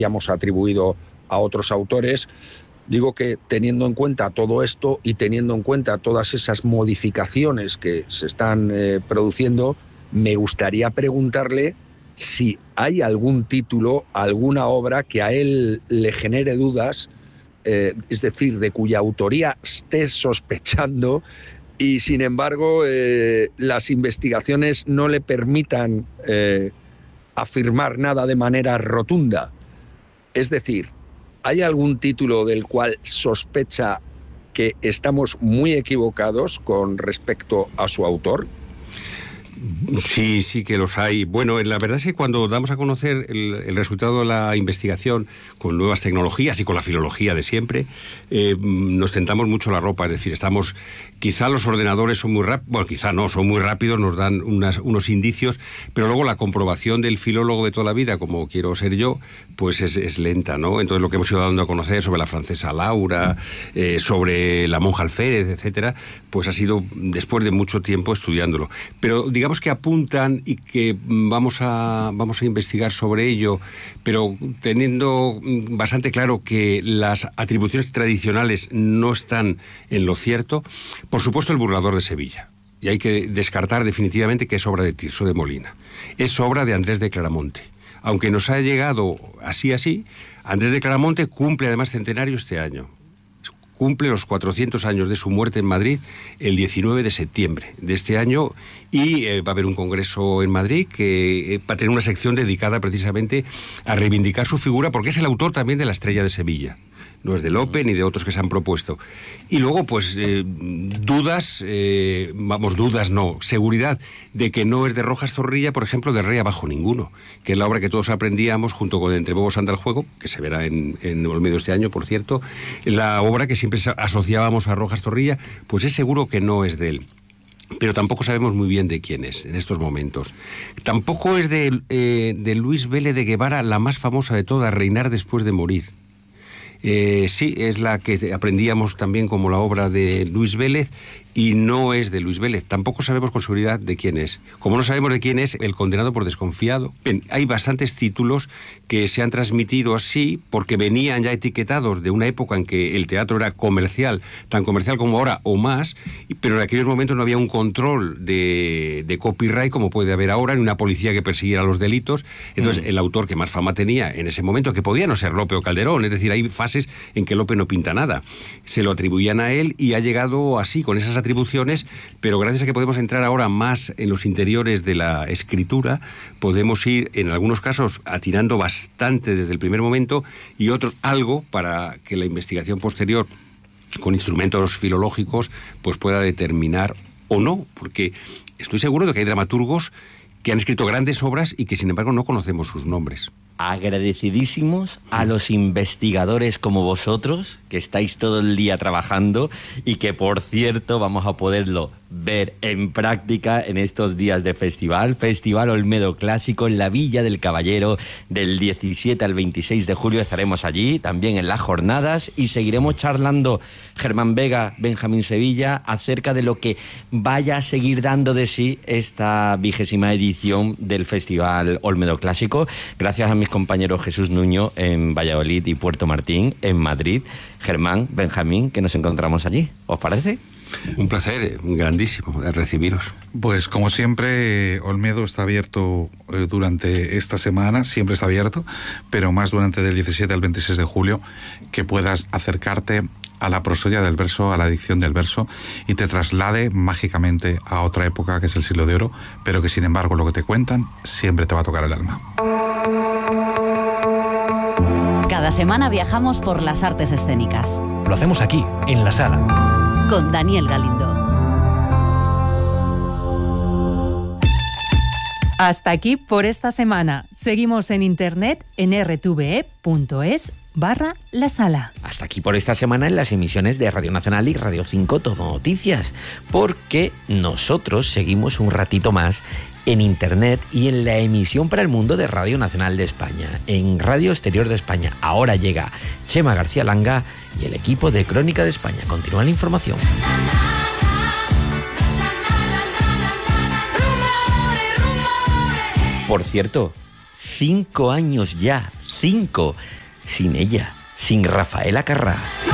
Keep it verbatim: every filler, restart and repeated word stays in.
habíamos atribuido a otros autores. Digo que teniendo en cuenta todo esto y teniendo en cuenta todas esas modificaciones que se están eh, produciendo, me gustaría preguntarle si hay algún título, alguna obra que a él le genere dudas, eh, es decir, de cuya autoría esté sospechando y, sin embargo, eh, las investigaciones no le permitan eh, afirmar nada de manera rotunda. Es decir, ¿hay algún título del cual sospecha que estamos muy equivocados con respecto a su autor? Sí, sí que los hay. Bueno, la verdad es que cuando damos a conocer el, el resultado de la investigación con nuevas tecnologías y con la filología de siempre, eh, nos tentamos mucho la ropa. Es decir, estamos... Quizá los ordenadores son muy rápidos, bueno, quizá no, son muy rápidos, nos dan unas, unos indicios, pero luego la comprobación del filólogo de toda la vida, como quiero ser yo, pues es, es lenta, ¿no? Entonces lo que hemos ido dando a conocer sobre la francesa Laura, eh, sobre la monja Alférez, etcétera, pues ha sido después de mucho tiempo estudiándolo. Pero digamos que apuntan y que vamos a, vamos a investigar sobre ello, pero teniendo bastante claro que las atribuciones tradicionales no están en lo cierto. Por supuesto, el burlador de Sevilla. Y hay que descartar definitivamente que es obra de Tirso de Molina. Es obra de Andrés de Claramonte. Aunque nos ha llegado así así, Andrés de Claramonte cumple además centenario este año. Cumple los cuatrocientos años de su muerte en Madrid el diecinueve de septiembre de este año y eh, va a haber un congreso en Madrid que eh, va a tener una sección dedicada precisamente a reivindicar su figura porque es el autor también de La Estrella de Sevilla. No es de Lope ni de otros que se han propuesto. Y luego, pues, eh, dudas, eh, vamos, dudas no, seguridad de que no es de Rojas Zorrilla, por ejemplo, de Rey Abajo Ninguno, que es la obra que todos aprendíamos junto con Entre Bobos anda el juego, que se verá en, en Olmedo este año, por cierto, la obra que siempre asociábamos a Rojas Zorrilla, pues es seguro que no es de él. Pero tampoco sabemos muy bien de quién es en estos momentos. Tampoco es de, eh, de Luis Vélez de Guevara, la más famosa de todas, Reinar después de morir. Eh, sí, es la que aprendíamos también como la obra de Luis Vélez y no es de Luis Vélez. Tampoco sabemos con seguridad de quién es. Como no sabemos de quién es El condenado por desconfiado. Bien, hay bastantes títulos que se han transmitido así porque venían ya etiquetados de una época en que el teatro era comercial, tan comercial como ahora o más, pero en aquellos momentos no había un control de, de copyright como puede haber ahora, ni una policía que persiguiera los delitos. Entonces, mm. el autor que más fama tenía en ese momento, que podía no ser Lope o Calderón, es decir, hay fases en que Lope no pinta nada, se lo atribuían a él y ha llegado así, con esas atribuciones, pero gracias a que podemos entrar ahora más en los interiores de la escritura, podemos ir, en algunos casos, atinando bastante desde el primer momento y otros algo para que la investigación posterior, con instrumentos filológicos, pues pueda determinar o no, porque estoy seguro de que hay dramaturgos que han escrito grandes obras y que, sin embargo, no conocemos sus nombres. Agradecidísimos a los investigadores como vosotros, que estáis todo el día trabajando y que, por cierto, vamos a poderlo ver en práctica en estos días de festival. Festival Olmedo Clásico en la Villa del Caballero, del diecisiete al veintiséis de julio. Estaremos allí, también en las jornadas, y seguiremos charlando, Germán Vega, Benjamín Sevilla, acerca de lo que vaya a seguir dando de sí esta vigésima edición del Festival Olmedo Clásico. Gracias a mis compañeros Jesús Nuño en Valladolid y Puerto Martín en Madrid. Germán, Benjamín, que nos encontramos allí. ¿Os parece? Un placer grandísimo recibiros. Pues como siempre, Olmedo está abierto eh, durante esta semana, siempre está abierto, pero más durante del diecisiete al veintiséis de julio, que puedas acercarte a la prosodia del verso, a la dicción del verso, y te traslade mágicamente a otra época que es el siglo de oro, pero que sin embargo lo que te cuentan siempre te va a tocar el alma. Cada semana viajamos por las artes escénicas. Lo hacemos aquí, en La Sala. Con Daniel Galindo. Hasta aquí por esta semana. Seguimos en internet en r t v e punto es barra La Sala. Hasta aquí por esta semana en las emisiones de Radio Nacional y Radio cinco Todo Noticias, porque nosotros seguimos un ratito más en internet y en la emisión para el mundo de Radio Nacional de España, en Radio Exterior de España. Ahora llega Chema García Langa y el equipo de Crónica de España. Continúa la información. Por cierto, cinco años ya, cinco. Sin ella, sin Rafaela Carrà.